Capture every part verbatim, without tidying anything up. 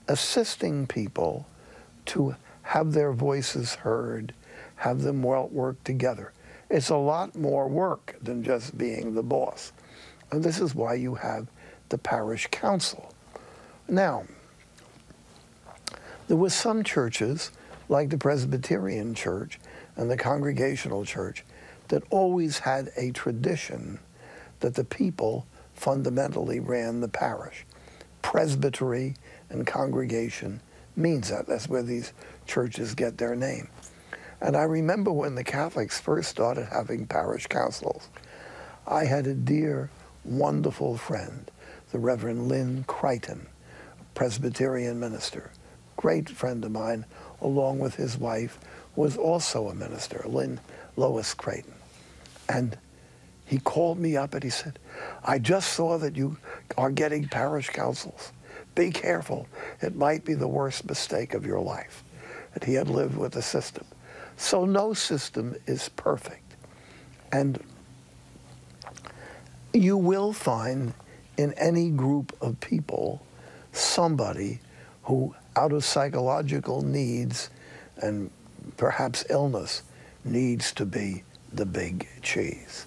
assisting people to have their voices heard, have them well work together. It's a lot more work than just being the boss. And this is why you have the parish council. Now, there were some churches, like the Presbyterian Church and the Congregational Church, that always had a tradition that the people fundamentally ran the parish. Presbytery and congregation means that. That's where these churches get their name. And I remember when the Catholics first started having parish councils, I had a dear, wonderful friend, the Reverend Lynn Crichton, Presbyterian minister, great friend of mine, along with his wife, who was also a minister, Lynn Lois Crichton. And he called me up and he said, I just saw that you are getting parish councils. Be careful. It might be the worst mistake of your life. And he had lived with the system. So no system is perfect. And you will find in any group of people somebody who, out of psychological needs and perhaps illness, needs to be the big cheese.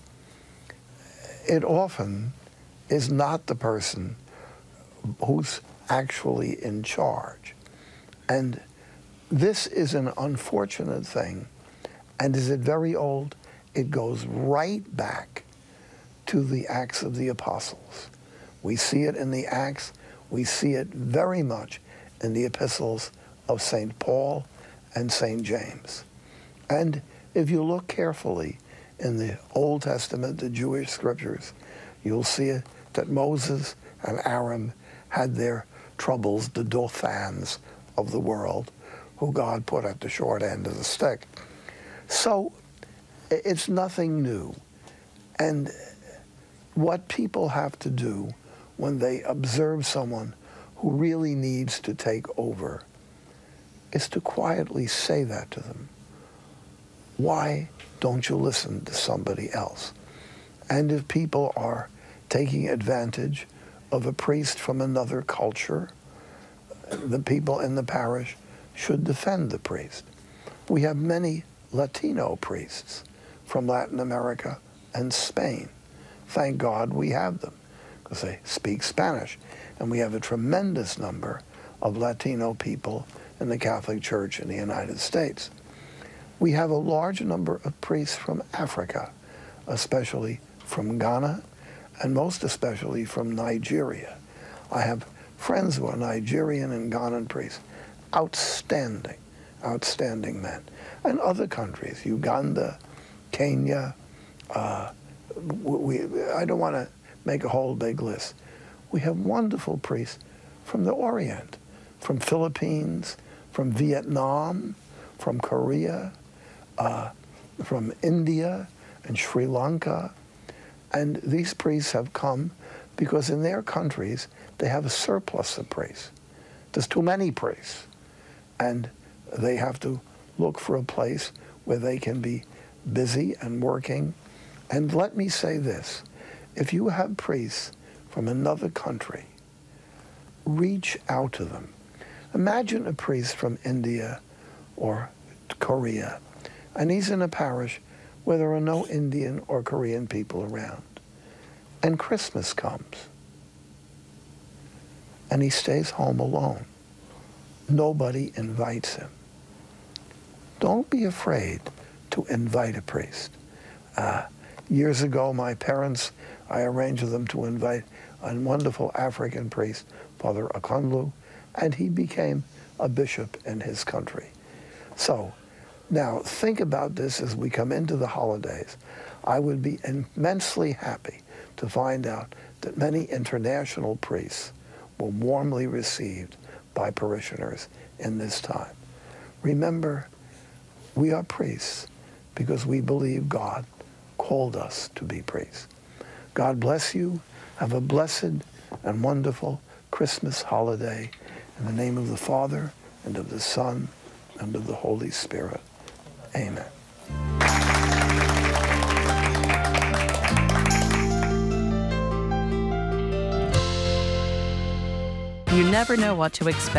It often is not the person who's actually in charge. And this is an unfortunate thing. And is it very old? It goes right back to the Acts of the Apostles. We see it in the Acts. We see it very much in the epistles of Saint Paul and Saint James. And if you look carefully in the Old Testament, the Jewish scriptures, you'll see that Moses and Aaron had their troubles, the Dothans of the world, who God put at the short end of the stick. So it's nothing new. And what people have to do when they observe someone who really needs to take over is to quietly say that to them. Why don't you listen to somebody else? And if people are taking advantage of a priest from another culture, the people in the parish should defend the priest. We have many Latino priests from Latin America and Spain. Thank God we have them, because they speak Spanish. And we have a tremendous number of Latino people in the Catholic Church in the United States. We have a large number of priests from Africa, especially from Ghana, and most especially from Nigeria. I have friends who are Nigerian and Ghanaian priests. Outstanding, outstanding men. And other countries, Uganda, Kenya, uh, we, I don't want to make a whole big list. We have wonderful priests from the Orient, from Philippines, from Vietnam, from Korea, uh, from India and Sri Lanka. And these priests have come because in their countries, they have a surplus of priests. There's too many priests. And they have to look for a place where they can be busy and working. And let me say this, if you have priests from another country, reach out to them. Imagine a priest from India or Korea, and he's in a parish where there are no Indian or Korean people around. And Christmas comes, and he stays home alone. Nobody invites him. Don't be afraid to invite a priest. Uh, years ago, my parents, I arranged with them to invite a wonderful African priest, Father Akonlu, and he became a bishop in his country. So now think about this as we come into the holidays. I would be immensely happy to find out that many international priests were warmly received by parishioners in this time. Remember, we are priests because we believe God called us to be priests. God bless you. Have a blessed and wonderful Christmas holiday. In the name of the Father, and of the Son, and of the Holy Spirit. Amen. You never know what to expect.